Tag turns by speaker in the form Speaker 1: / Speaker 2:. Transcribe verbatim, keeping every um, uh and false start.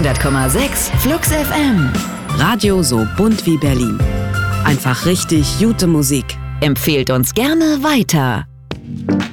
Speaker 1: hundert Komma sechs Flux F M.
Speaker 2: Radio so bunt wie Berlin. Einfach richtig gute Musik.
Speaker 1: Empfehlt uns gerne weiter.